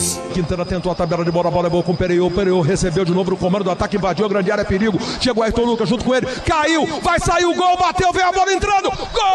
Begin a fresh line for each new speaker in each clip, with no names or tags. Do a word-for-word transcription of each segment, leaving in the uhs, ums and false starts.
Quintana tentou a tabela de bola, a bola é boa com o Pereio, o Pereio recebeu de novo o comando do ataque, invadiu a grande área, perigo, chegou Ayrton Lucas junto com ele, caiu, vai sair o gol, bateu, vem a bola entrando, gol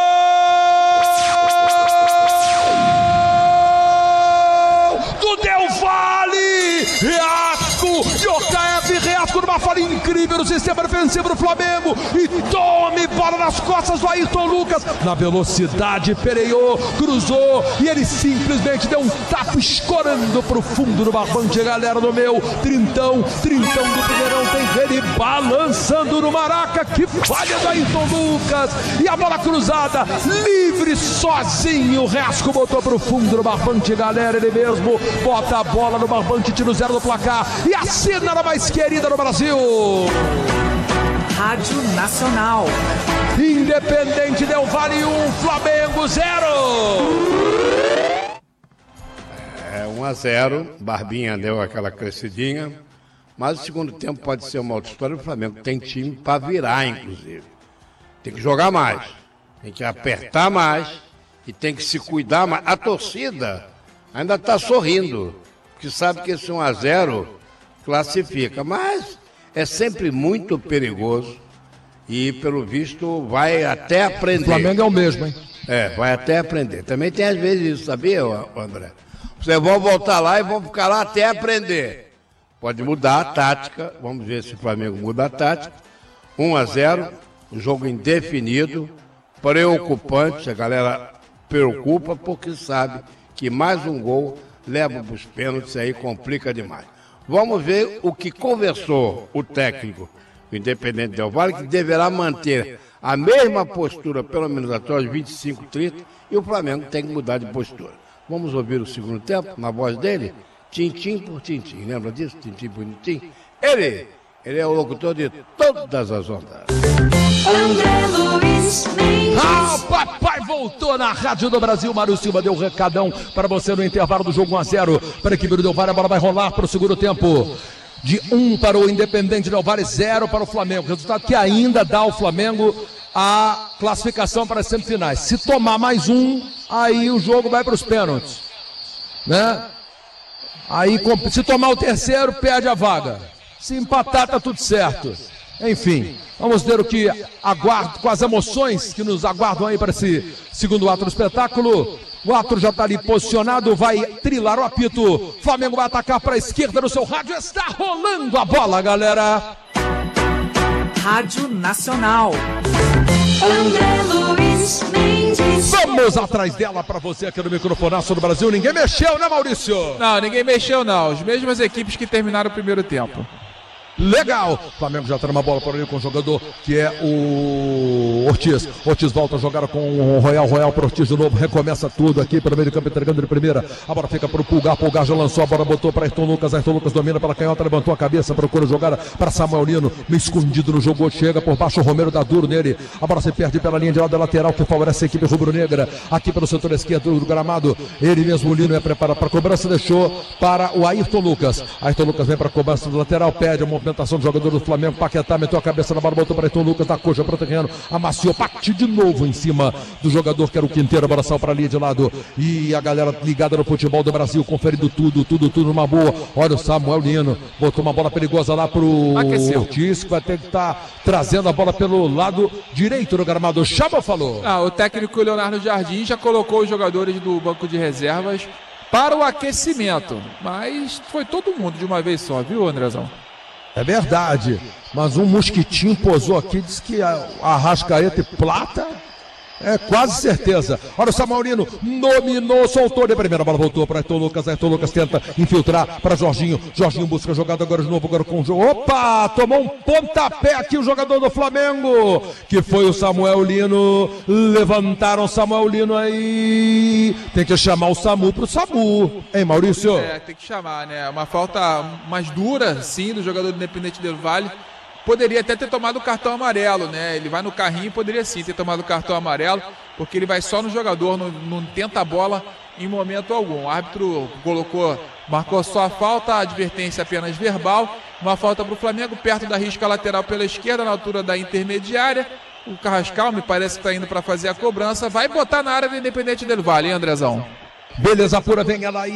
do Del Valle, Reasco, Jocaep, Reasco numa falha incrível no sistema defensivo do Flamengo, e tome bola nas costas do Ayrton Lucas, na velocidade, Pereio, cruzou, e ele simplesmente deu um tapa escorando pro fundo do barbante, galera do meu, trintão, trintão do Primeirão, tem ele balançando no Maraca, que falha do Ayrton Lucas, e a bola cruzada, livre, sozinho, o Reasco botou pro fundo do barbante, galera, ele mesmo bota a bola no barbante, tira o zero do placar, e assina a mais querida no Brasil.
Rádio Nacional.
Independente Del Valle um, Flamengo zero.
É um a zero, Barbinha deu aquela crescidinha, mas o segundo tempo pode ser uma outra história. O Flamengo tem time para virar, inclusive. Tem que jogar mais, tem que apertar mais e tem que se cuidar mais. A torcida ainda está sorrindo, porque sabe que esse um a zero classifica, mas é sempre muito perigoso e, pelo visto, vai até aprender.
O Flamengo é o mesmo, hein?
É, vai até aprender. Também tem às vezes isso, sabia, André? Vocês vão voltar lá e vão ficar lá até aprender. Pode mudar a tática, vamos ver se o Flamengo muda a tática. um a zero, um jogo indefinido, preocupante, a galera preocupa porque sabe que mais um gol leva para os pênaltis, aí complica demais. Vamos ver o que conversou o técnico do Independente Del Valle, que deverá manter a mesma postura, pelo menos até os vinte e cinco, trinta, e o Flamengo tem que mudar de postura. Vamos ouvir o segundo tempo, na voz dele, tintim por tintim. Lembra disso? Tintim por tintim. Ele, ele é o locutor de todas as ondas.
André Luiz Mendes.
Ah, o papai voltou na Rádio do Brasil. Mário Silva deu um recadão para você no intervalo do jogo um a zero para a equipe do Del Valle. A bola vai rolar para o segundo tempo. De um para o Independente Del Valle, zero para o Flamengo. Resultado que ainda dá ao Flamengo a classificação para as semifinais. Se tomar mais um, aí o jogo vai para os pênaltis, né? Aí, se tomar o terceiro, perde a vaga. Se empatar, tá tudo certo. Enfim, vamos ver o que aguardo, com as emoções que nos aguardam aí para esse segundo ato do espetáculo. O ato já está ali posicionado, vai trilar o apito. Flamengo vai atacar para a esquerda no seu rádio. Está rolando a bola, galera.
Rádio Nacional.
André Luiz Mendes.
Vamos atrás dela para você aqui no microfonaço do Brasil. Ninguém mexeu, né, Maurício?
Não, ninguém mexeu não. As mesmas equipes que terminaram o primeiro tempo.
Legal, o Flamengo já está numa bola por ali com o jogador que é o Ortiz. Ortiz volta a jogar com o Royal, Royal para Ortiz de novo, recomeça tudo aqui pelo meio do campo, entregando de primeira. A bola fica para o Pulgar, Pulgar já lançou a bola, botou para Ayrton Lucas. Ayrton Lucas domina pela canhota, levantou a cabeça, procura jogar para Samuel Lino, meio escondido no jogo, chega por baixo, o Romero dá duro nele. A bola se perde pela linha de lado lateral que favorece a equipe rubro-negra. Aqui pelo setor esquerdo do gramado, ele mesmo, o Lino, é preparado para a cobrança, deixou para o Ayrton Lucas. Ayrton Lucas vem para a cobrança do lateral, pede a movimentação do jogador do Flamengo. Paquetá meteu a cabeça na bola, botou para Ayrton Lucas, da coxa para o terreno, amaciou, bate de novo em cima do jogador que era o Quinteiro. A bola saiu para ali de lado e a galera ligada no futebol do Brasil, conferindo tudo, tudo, tudo numa boa. Olha o Samuel Lino, botou uma bola perigosa lá pro Ortiz, que vai ter que estar tá trazendo a bola pelo lado direito do gramado. Chama, falou.
Ah, o técnico Leonardo Jardim já colocou os jogadores do banco de reservas para o aquecimento, mas foi todo mundo de uma vez só, viu, Andrezão?
É verdade, mas um mosquitinho posou aqui, disse que a Arrascaeta e Plata é quase certeza. Olha o Samuelino, dominou, soltou de primeira, a bola voltou para Ayrton Lucas. Ayrton Lucas tenta infiltrar para Jorginho. Jorginho busca a jogada agora de novo, agora com o jogo. Opa, tomou um pontapé aqui o jogador do Flamengo, que foi o Samuel Lino. Levantaram o Samuel Lino aí. Tem que chamar o Samu pro Samu, hein, Maurício?
É, tem que chamar, né? Uma falta mais dura, sim, do jogador do Independente Del Valle. Poderia até ter tomado o cartão amarelo, né? Ele vai no carrinho e poderia sim ter tomado o cartão amarelo, porque ele vai só no jogador, não, não tenta a bola em momento algum. O árbitro colocou, marcou só a falta, a advertência apenas verbal. Uma falta para o Flamengo, perto da risca lateral pela esquerda, na altura da intermediária. O Carrascal me parece que está indo para fazer a cobrança. Vai botar na área do Independente Del Valle, hein, Andrezão?
Beleza pura, vem ela aí.